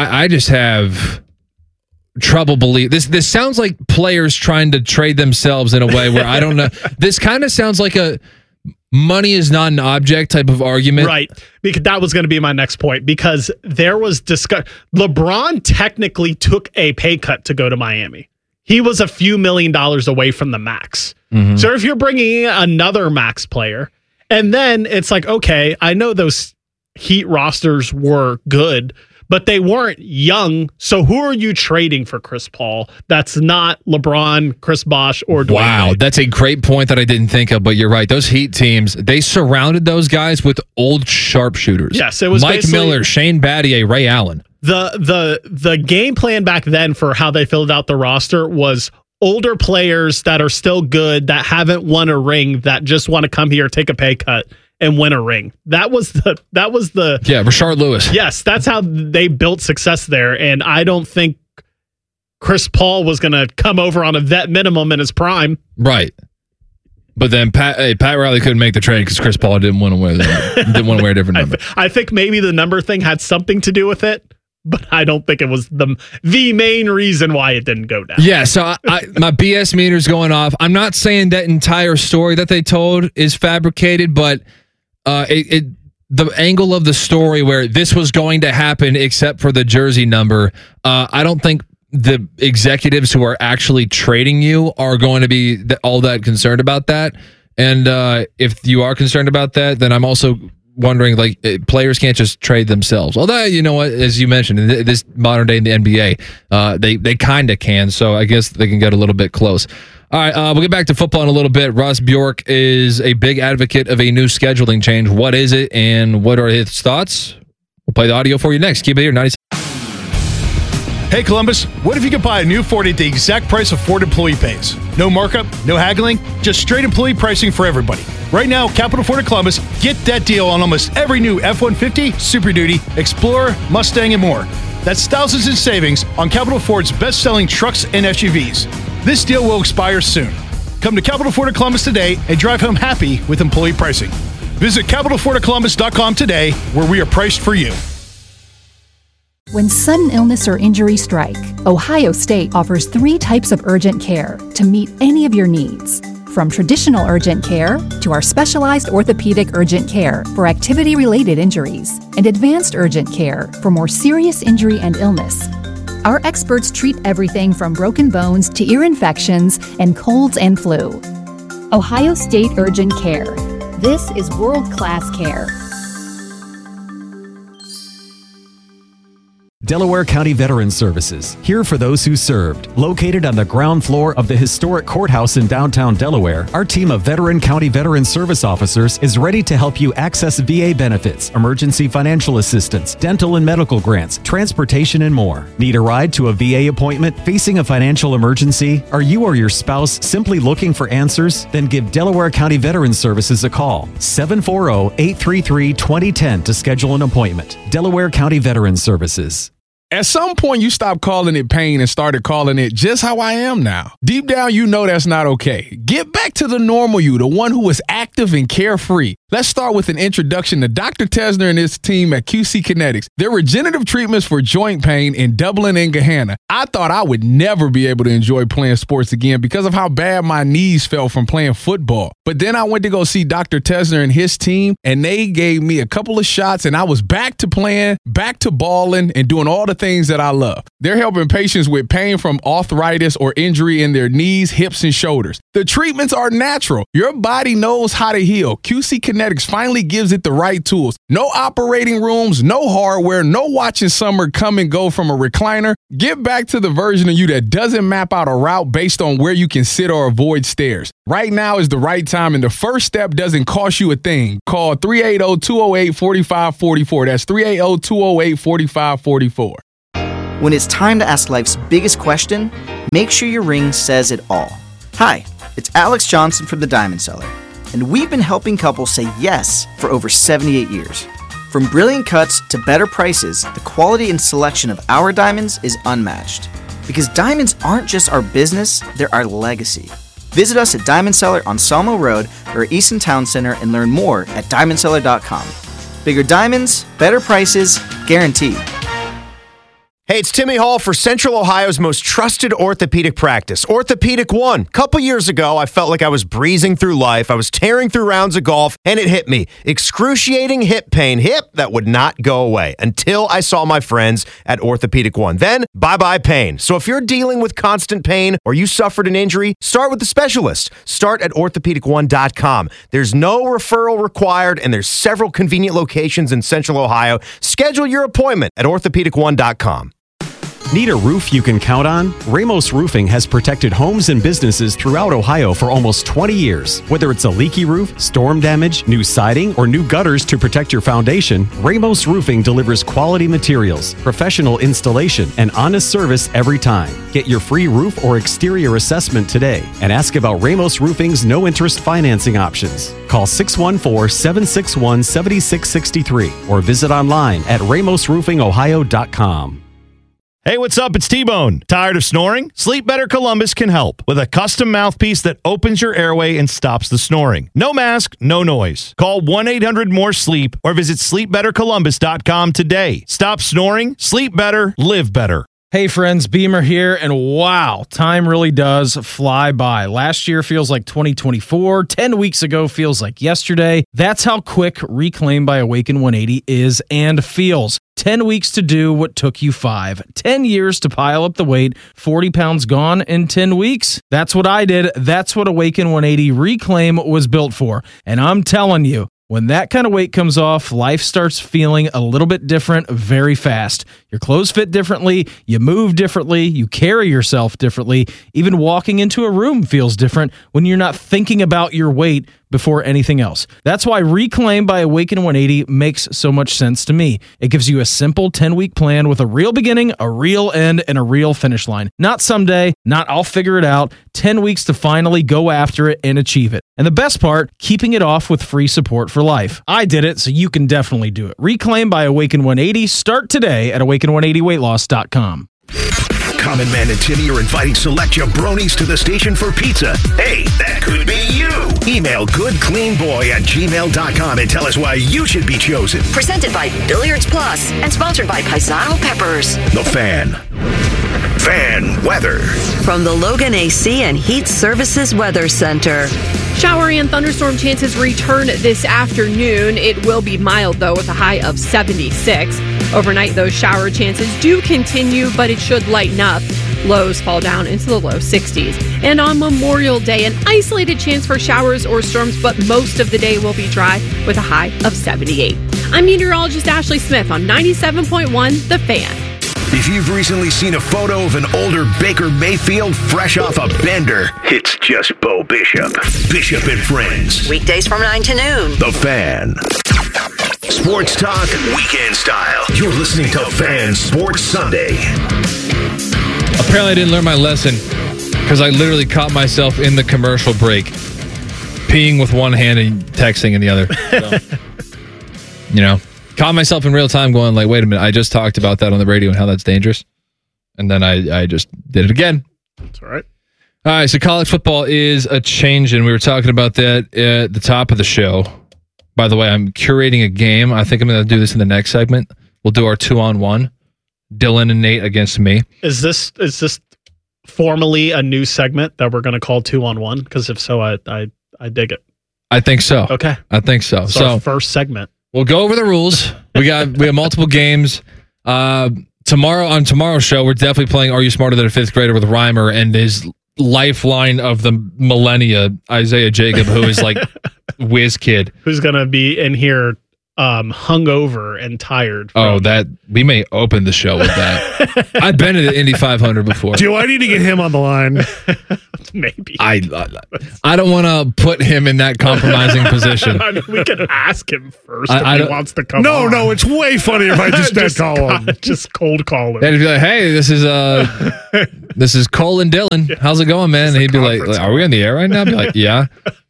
have trouble believing this sounds like players trying to trade themselves in a way where I don't know. This kind of sounds like a money is not an object type of argument. Right. Because that was going to be my next point, because there was LeBron technically took a pay cut to go to Miami. He was a few $1 million away from the max. Mm-hmm. So if you're bringing in another max player, and then it's like, okay, I know those Heat rosters were good, but they weren't young. So who are you trading for Chris Paul? That's not LeBron, Chris Bosh, or Dwayne Wow, Wade. that's a great point that I didn't think of, but you're right. Those Heat teams, they surrounded those guys with old sharpshooters. Yes, it was Mike basically- Miller, Shane Battier, Ray Allen. The game plan back then for how they filled out the roster was older players that are still good, that haven't won a ring, that just want to come here, take a pay cut, and win a ring. That was the Rashard Lewis. Yes, that's how they built success there. And I don't think Chris Paul was going to come over on a vet minimum in his prime. Right. But then Pat Riley couldn't make the trade because Chris Paul didn't want to wear a different number. I think maybe the number thing had something to do with it, but I don't think it was the main reason why it didn't go down. Yeah, so my BS meter's going off. I'm not saying that entire story that they told is fabricated, but the angle of the story where this was going to happen except for the jersey number, I don't think the executives who are actually trading you are going to be all that concerned about that. And if you are concerned about that, then I'm also wondering, like, players can't just trade themselves. Although, you know what, as you mentioned, in this modern day in the NBA, they kind of can. So I guess they can get a little bit close. All right, we'll get back to football in a little bit. Ross Bjork is a big advocate of a new scheduling change. What is it, and what are his thoughts? We'll play the audio for you next. Keep it here, 96. Hey, Columbus, what if you could buy a new Ford at the exact price of Ford employee pays? No markup, no haggling, just straight employee pricing for everybody. Right now, Capital Ford of Columbus, get that deal on almost every new F-150, Super Duty, Explorer, Mustang, and more. That's thousands in savings on Capital Ford's best-selling trucks and SUVs. This deal will expire soon. Come to Capital Ford of Columbus today and drive home happy with employee pricing. Visit CapitalFordofColumbus.com today, where we are priced for you. When sudden illness or injury strike, Ohio State offers 3 types of urgent care to meet any of your needs. From traditional urgent care to our specialized orthopedic urgent care for activity-related injuries and advanced urgent care for more serious injury and illness. Our experts treat everything from broken bones to ear infections and colds and flu. Ohio State Urgent Care. This is world-class care. Delaware County Veterans Services, here for those who served. Located on the ground floor of the historic courthouse in downtown Delaware, our team of veteran county veteran service officers is ready to help you access VA benefits, emergency financial assistance, dental and medical grants, transportation, and more. Need a ride to a VA appointment, facing a financial emergency? Are you or your spouse simply looking for answers? Then give Delaware County Veterans Services a call. 740-833-2010 to schedule an appointment. Delaware County Veterans Services. At some point, you stopped calling it pain and started calling it just how I am now. Deep down, you know that's not okay. Get back to the normal you, the one who is active and carefree. Let's start with an introduction to Dr. Tesner and his team at QC Kinetics. Their regenerative treatments for joint pain in Dublin and Gahanna. I thought I would never be able to enjoy playing sports again because of how bad my knees felt from playing football. But then I went to go see Dr. Tesner and his team, and they gave me a couple of shots, and I was back to playing, back to balling, and doing all the things that I love. They're helping patients with pain from arthritis or injury in their knees, hips, and shoulders. The treatments are natural. Your body knows how to heal. QC Kinetics finally gives it the right tools. No operating rooms, no hardware, no watching summer come and go from a recliner. Get back to the version of you that doesn't map out a route based on where you can sit or avoid stairs. Right now is the right time, and the first step doesn't cost you a thing. Call 380-208-4544. That's 380-208-4544. When it's time to ask life's biggest question, make sure your ring says it all. Hi, it's Alex Johnson from the Diamond Cellar, and we've been helping couples say yes for over 78 years. From brilliant cuts to better prices, the quality and selection of our diamonds is unmatched. Because diamonds aren't just our business, they're our legacy. Visit us at Diamond Cellar on Sawmill Road or Easton Town Center and learn more at diamondcellar.com. Bigger diamonds, better prices, guaranteed. Hey, it's Timmy Hall for Central Ohio's most trusted orthopedic practice, Orthopedic One. Couple years ago, I felt like I was breezing through life. I was tearing through rounds of golf, and it hit me. Excruciating hip pain. Hip that would not go away until I saw my friends at Orthopedic One. Then, bye-bye pain. So if you're dealing with constant pain or you suffered an injury, start with the specialist. Start at orthopedic1.com. There's no referral required, and there's several convenient locations in Central Ohio. Schedule your appointment at orthopedic1.com. Need a roof you can count on? Ramos Roofing has protected homes and businesses throughout Ohio for almost 20 years. Whether it's a leaky roof, storm damage, new siding, or new gutters to protect your foundation, Ramos Roofing delivers quality materials, professional installation, and honest service every time. Get your free roof or exterior assessment today and ask about Ramos Roofing's no-interest financing options. Call 614-761-7663 or visit online at ramosroofingohio.com. Hey, what's up? It's T-Bone. Tired of snoring? Sleep Better Columbus can help with a custom mouthpiece that opens your airway and stops the snoring. No mask, no noise. Call 1-800-MORE-SLEEP or visit sleepbettercolumbus.com today. Stop snoring, sleep better, live better. Hey friends, Beamer here, and wow, time really does fly by. Last year feels like 2024, 10 weeks ago feels like yesterday. That's how quick Reclaim by Awaken 180 is and feels. 10 weeks to do what took you 5. 10 years to pile up the weight, 40 pounds gone in 10 weeks. That's what I did. That's what Awaken 180 Reclaim was built for. And I'm telling you, when that kind of weight comes off, life starts feeling a little bit different very fast. Your clothes fit differently, you move differently, you carry yourself differently. Even walking into a room feels different when you're not thinking about your weight before anything else. That's why Reclaim by Awaken 180 makes so much sense to me. It gives you a simple 10-week plan with a real beginning, a real end, and a real finish line. Not someday, not I'll figure it out. 10 weeks to finally go after it and achieve it. And the best part, keeping it off with free support for life. I did it, so you can definitely do it. Reclaim by Awaken 180. Start today at awaken180weightloss.com. Common Man and Timmy are inviting select jabronis to the station for pizza. Hey, that could be you. Email goodcleanboy@gmail.com and tell us why you should be chosen. Presented by Billiards Plus and sponsored by Paisano Peppers. The Fan. Fan weather. From the Logan AC and Heat Services Weather Center. Showery and thunderstorm chances return this afternoon. It will be mild, though, with a high of 76. Overnight, those shower chances do continue, but it should lighten up. Lows fall down into the low 60s. And on Memorial Day, an isolated chance for showers or storms, but most of the day will be dry with a high of 78. I'm meteorologist Ashley Smith on 97.1 The Fan. If you've recently seen a photo of an older Baker Mayfield fresh off a bender, it's just Bo Bishop. Bishop and Friends. Weekdays from 9 to noon. The Fan. Sports talk, weekend style. You're listening to Fan Sports Sunday. Apparently I didn't learn my lesson because I literally caught myself in the commercial break peeing with one hand and texting in the other. So, caught myself in real time going like, wait a minute, I just talked about that on the radio and how that's dangerous. And then I just did it again. That's all right. All right, so college football is a change, and we were talking about that at the top of the show. By the way, I'm curating a game. I think I'm going to do this in the next segment. We'll do our 2-on-1. Dylan and Nate against me. Is this formally a new segment that we're going to call 2-on-1? Because if so, I dig it. I think so. Okay. I think so. So our first segment. We'll go over the rules. We have multiple games. On tomorrow's show, we're definitely playing Are You Smarter Than a Fifth Grader with Reimer and his lifeline of the millennia, Isaiah Jacob, who is like whiz kid. Who's going to be in here hungover and tired. That we may open the show with that. I've been at the Indy 500 before. Do I need to get him on the line? Maybe. I don't want to put him in that compromising position. I mean, we can ask him first if he wants to come on. No, it's way funnier if I just call him. Just cold call him. And he'd be like, hey, this is Cole and Dylan. How's it going, man? And he'd be like, are we on the air right now? I'd be like, yeah.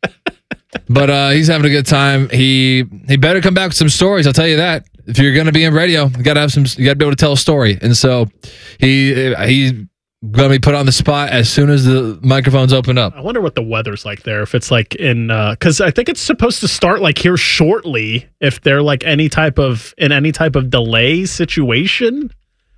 But he's having a good time. He better come back with some stories. I'll tell you that. If you're going to be in radio, you got to be able to tell a story. And so he's going to be put on the spot as soon as the microphones open up. I wonder what the weather's like there. If it's like in, because I think it's supposed to start like here shortly. If they're like in any type of delay situation,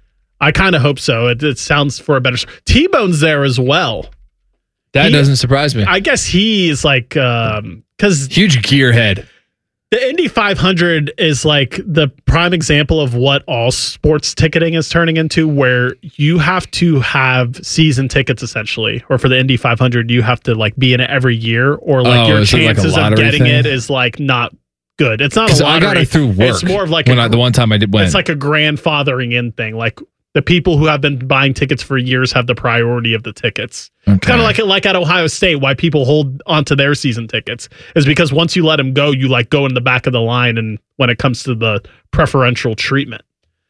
I kind of hope so. It sounds for a better. T-Bone's there as well. That doesn't surprise me. I guess he's like, because huge gearhead. The Indy 500 is like the prime example of what all sports ticketing is turning into, where you have to have season tickets essentially, or for the Indy 500, you have to like be in it every year, or like your chances of getting it is like not good. It's not a lottery. I got it through work. It's more of like the one time I did win. It's like a grandfathering in thing. Like the people who have been buying tickets for years have the priority of the tickets. Okay. It's kind of like at Ohio State, why people hold onto their season tickets is because once you let them go, you like go in the back of the line. And when it comes to the preferential treatment,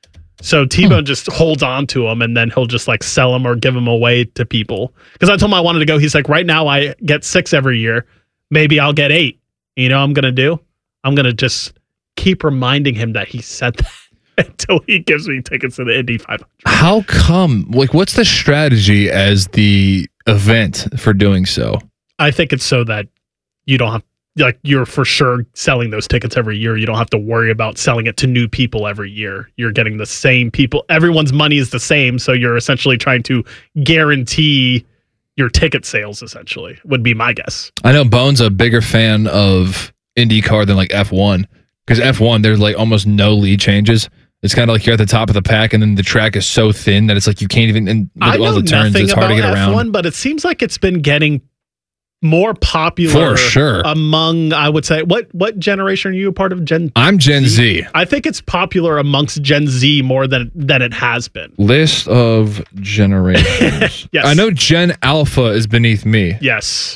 so T-Bone just holds on to them and then he'll just like sell them or give them away to people. Because I told him I wanted to go. He's like, right now I get 6 every year. Maybe I'll get 8. You know what I'm going to do? I'm going to just keep reminding him that he said that. Until he gives me tickets to the Indy 500. How come? Like, what's the strategy as the event for doing so? I think it's so that you don't have, like, you're for sure selling those tickets every year. You don't have to worry about selling it to new people every year. You're getting the same people. Everyone's money is the same. So you're essentially trying to guarantee your ticket sales, essentially, would be my guess. I know Bone's a bigger fan of IndyCar than like F1. Because F1, there's like almost no lead changes. It's kind of like you're at the top of the pack, and then the track is so thin that it's like you can't even. And with all the turns, it's hard to get around. F1, but it seems like it's been getting more popular for sure among. I would say, what generation are you a part of? I'm Gen Z. I think it's popular amongst Gen Z more than it has been. List of generations. Yes, I know Gen Alpha is beneath me. Yes.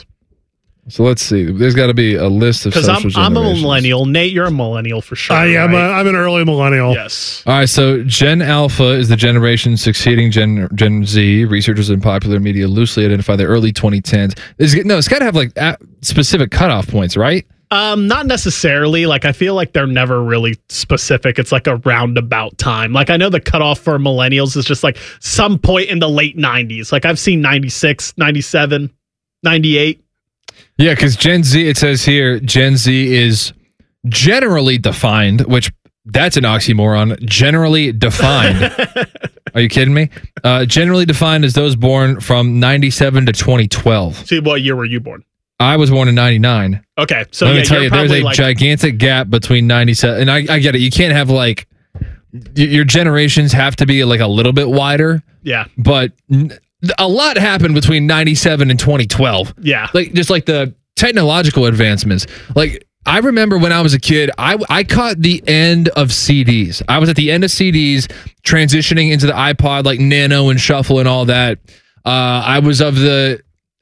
So let's see. There's got to be a list of social generations. I'm a millennial. Nate, you're a millennial for sure. I am. Right? I'm an early millennial. Yes. All right. So Gen Alpha is the generation succeeding Gen Z. Researchers in popular media loosely identify the early 2010s. It's got to have like specific cutoff points, right? Not necessarily. Like I feel like they're never really specific. It's like a roundabout time. Like I know the cutoff for millennials is just like some point in the late 90s. Like I've seen 96, 97, 98. Yeah, because Gen Z, it says here, Gen Z is generally defined, which that's an oxymoron. Generally defined. Are you kidding me? Generally defined as those born from 97 to 2012. See, what year were you born? I was born in 99. Okay, so let me tell you, there's a gigantic gap between 97 and I get it. You can't have like your generations have to be like a little bit wider. Yeah, but a lot happened between 97 and 2012. Yeah. Like just like the technological advancements. Like I remember when I was a kid, I caught the end of CDs. I was at the end of CDs transitioning into the iPod, like Nano and Shuffle and all that. I was of the,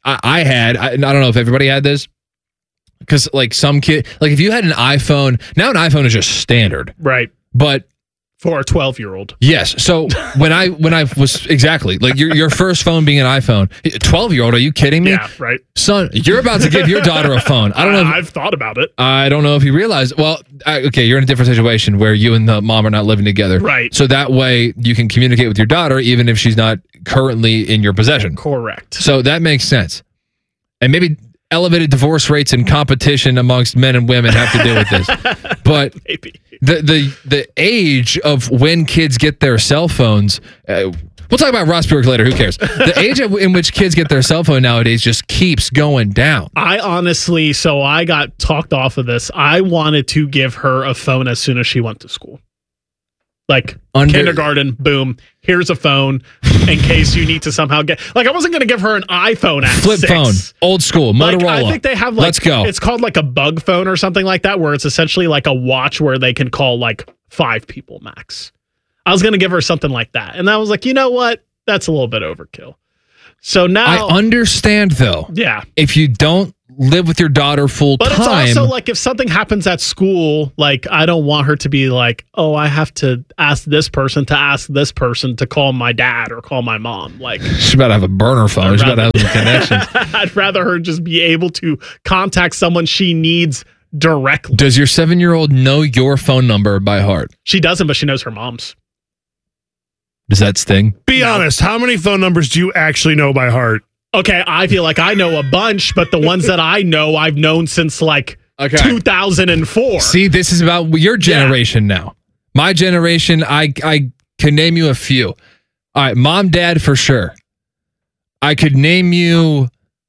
I don't know if everybody had this. Because like some kid, like if you had an iPhone, now an iPhone is just standard. Right. But for a 12-year-old. Yes. So when I was exactly like your first phone being an iPhone, 12-year-old, are you kidding me? Yeah, right. Son, you're about to give your daughter a phone. I don't know. I've thought about it. I don't know if you realize. Well, okay, you're in a different situation where you and the mom are not living together. Right. So that way you can communicate with your daughter even if she's not currently in your possession. Correct. So that makes sense. And maybe elevated divorce rates and competition amongst men and women have to do with this. But the age of when kids get their cell phones, we'll talk about Ross Bjork later. Who cares? The age in which kids get their cell phone nowadays just keeps going down. I honestly, so I got talked off of this. I wanted to give her a phone as soon as she went to school. Like kindergarten, boom, here's a phone in case you need to somehow get... Like, I wasn't going to give her an iPhone at Flip 6. phone, old school, Motorola. Like, I think they have, like... Let's go. It's called, like, a bug phone or something like that, where it's essentially like a watch where they can call, like, 5 people max. I was going to give her something like that. And I was like, you know what? That's a little bit overkill. So now... I understand, though. Yeah. If you don't live with your daughter full But time... it's also like if something happens at school, like I don't want her to be like, oh, I have to ask this person to call my dad or call my mom. Like, she's about to have a burner phone. She's about to have some connections. I'd rather her just be able to contact someone she needs directly. Does your 7-year-old know your phone number by heart? She doesn't, but she knows her mom's. Does that sting? Be honest. How many phone numbers do you actually know by heart? Okay, I feel like I know a bunch, but the ones that I know, I've known since like 2004. See, this is about your generation now. My generation, I can name you a few. All right, mom, dad, for sure. I could name you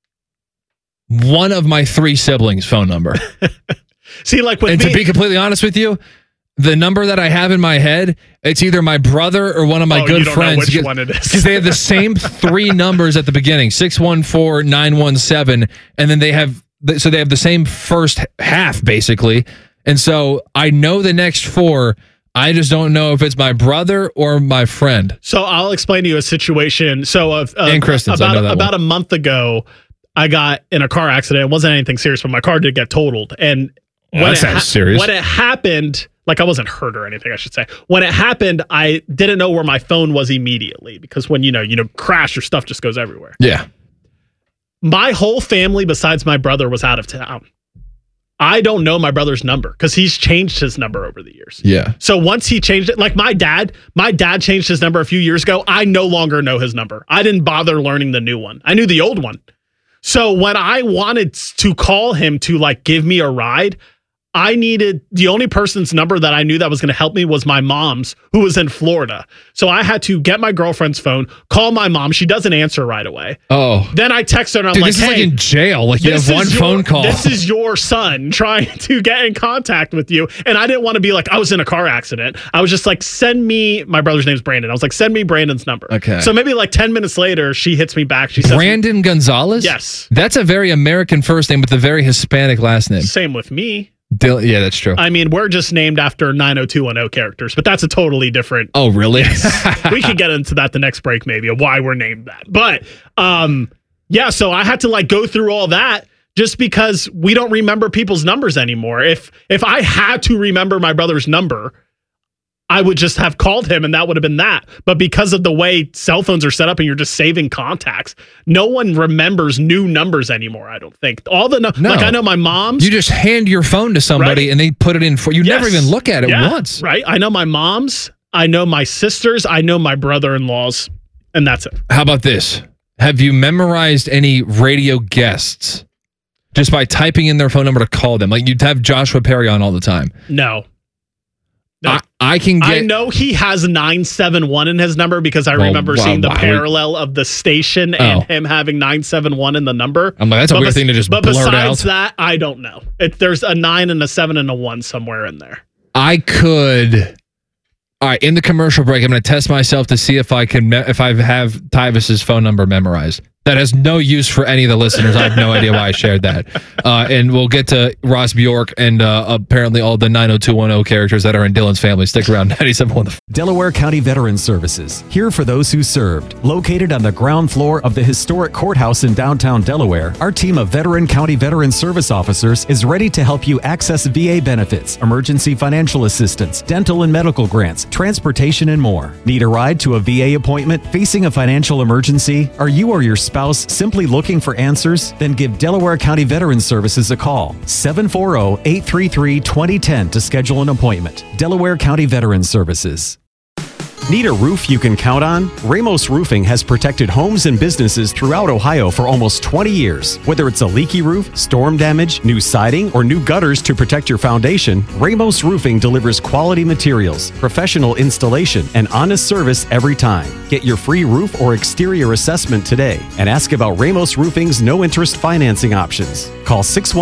one of my 3 siblings' phone number. See, like with and me, to be completely honest with you, the number that I have in my head, it's either my brother or one of my good you don't friends. know which one it is. Because they have the same 3 numbers at the beginning, 614-917, and then they have the same first half, basically. And so I know the next 4. I just don't know if it's my brother or my friend. So I'll explain to you a situation. So and Kristen's, about a month ago, I got in a car accident. It wasn't anything serious, but my car did get totaled. And that sounds serious. When it happened, like I wasn't hurt or anything, I should say. When it happened, I didn't know where my phone was immediately because when you crash, your stuff just goes everywhere. Yeah. My whole family, besides my brother, was out of town. I don't know my brother's number because he's changed his number over the years. Yeah. So once he changed it, like my dad changed his number a few years ago. I no longer know his number. I didn't bother learning the new one. I knew the old one. So when I wanted to call him to like give me a ride, I needed the only person's number that I knew that was going to help me was my mom's, who was in Florida. So I had to get my girlfriend's phone, call my mom. She doesn't answer right away. Oh. Then I text her and I'm Dude, like, this is like in jail. Like you have one phone call. This is your son trying to get in contact with you. And I didn't want to be like, I was in a car accident. I was just like, send me, my brother's name's Brandon. I was like, send me Brandon's number. Okay. So maybe like 10 minutes later, she hits me back. She says, Brandon Gonzalez? Yes. That's a very American first name with a very Hispanic last name. Same with me. Yeah, that's true. I mean, we're just named after 90210 characters, but that's a totally different. Oh, really? Yes. We could get into that the next break, maybe, of why we're named that. But yeah, so I had to like go through all that just because we don't remember people's numbers anymore. If I had to remember my brother's number, I would just have called him and that would have been that. But because of the way cell phones are set up and you're just saving contacts, no one remembers new numbers anymore, I don't think. All the like I know my mom's. You just hand your phone to somebody and they put it in for you. Yes. Never even look at it once. Right. I know my mom's, I know my sister's, I know my brother-in-law's, and that's it. How about this? Have you memorized any radio guests just by typing in their phone number to call them? Like you'd have Joshua Perry on all the time. No. I can get. I know he has 971 in his number because I remember seeing the parallel of the station and him having 971 in the number. I'm like, that's a weird thing to just blurt out. But besides that, I don't know. There's a 9 and a 7 and a 1 somewhere in there. I could. All right, in the commercial break, I'm going to test myself to see if I can if I have Tyvis's phone number memorized. That has no use for any of the listeners. I have no idea why I shared that. And we'll get to Ross Bjork and apparently all the 90210 characters that are in Dylan's family. Stick around. 97.1. Delaware County Veterans Services, here for those who served. Located on the ground floor of the historic courthouse in downtown Delaware, our team of Veteran County Veterans Service officers is ready to help you access VA benefits, emergency financial assistance, dental and medical grants, transportation, and more. Need a ride to a VA appointment? Facing a financial emergency? Are you or your spouse simply looking for answers? Then give Delaware County Veterans Services a call. 740-833-2010 to schedule an appointment. Delaware County Veterans Services. Need a roof you can count on? Ramos Roofing has protected homes and businesses throughout Ohio for almost 20 years. Whether it's a leaky roof, storm damage, new siding, or new gutters to protect your foundation, Ramos Roofing delivers quality materials, professional installation, and honest service every time. Get your free roof or exterior assessment today and ask about Ramos Roofing's no-interest financing options. Call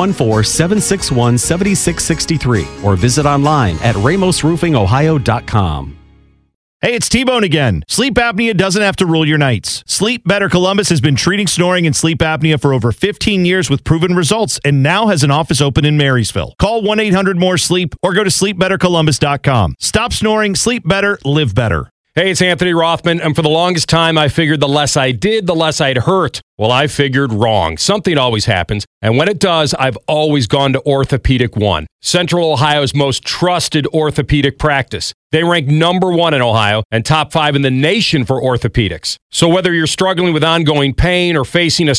614-761-7663 or visit online at ramosroofingohio.com. Hey, it's T-Bone again. Sleep apnea doesn't have to rule your nights. Sleep Better Columbus has been treating snoring and sleep apnea for over 15 years with proven results and now has an office open in Marysville. Call 1-800-MORE-SLEEP or go to sleepbettercolumbus.com. Stop snoring, sleep better, live better. Hey, it's Anthony Rothman, and for the longest time, I figured the less I did, the less I'd hurt. Well, I figured wrong. Something always happens, and when it does, I've always gone to Orthopedic One, Central Ohio's most trusted orthopedic practice. They rank #1 in Ohio and top 5 in the nation for orthopedics. So whether you're struggling with ongoing pain or facing a